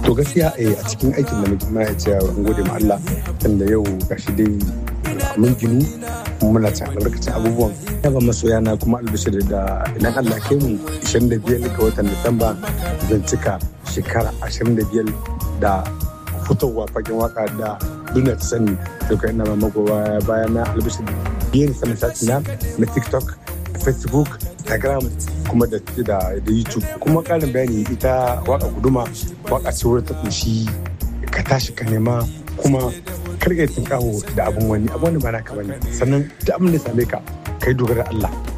To gaskiya a cikin aikin da muke ma ya ce an gode ma Allah tunda yau gashi dai mun ginu muna cin albarkacin abubuwan. Ya ba masoya na kuma albishir da idan Allah kai mu 25 ga watan Disamba zan cika shekara 25 da fitowa fagen waka da duniya ta sani. Duka ina magowa bayan na albishir yin sanin sati na TikTok, Facebook, Instagram kuma da YouTube. Kuma ƙarin bayani ita waka guduma waka ce wadda ta kunshi ka tashi ka nema kuma karka yi tinkaho da abun wani ba naka bane. Sannan da abin da same ka kai dogara Allah.